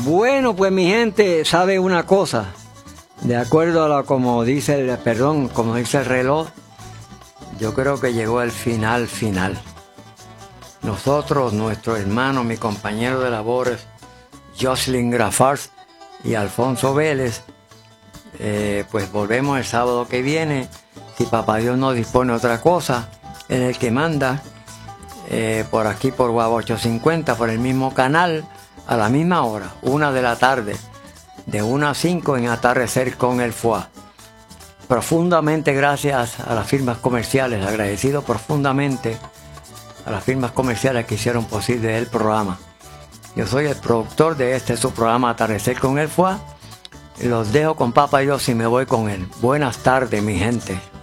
Bueno, pues mi gente sabe una cosa, de acuerdo a como dice el reloj, yo creo que llegó el final. Nosotros, nuestro hermano, mi compañero de labores, Jocelyn Grafars y Alfonso Vélez, pues volvemos el sábado que viene, si papá Dios no dispone otra cosa, en el que manda, por aquí por Guava 850, por el mismo canal, a la misma hora, 1 de la tarde, de 1 a 5 en Atardecer con el FUA. Profundamente gracias a las firmas comerciales, agradecido profundamente a las firmas comerciales que hicieron posible el programa. Yo soy el productor de su programa Atardecer con el FUA. Los dejo con Papa Dios y me voy con él. Buenas tardes, mi gente.